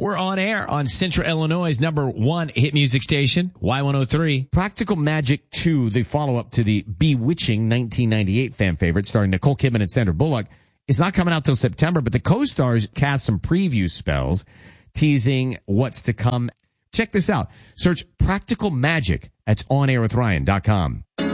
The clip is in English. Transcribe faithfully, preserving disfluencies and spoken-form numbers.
We're on air on Central Illinois' number one hit music station, Y one oh three. Practical Magic two, the follow-up to the bewitching nineteen ninety-eight fan favorite starring Nicole Kidman and Sandra Bullock, is not coming out till September, but the co-stars cast some preview spells teasing what's to come. Check this out. Search Practical Magic at on air with ryan dot com.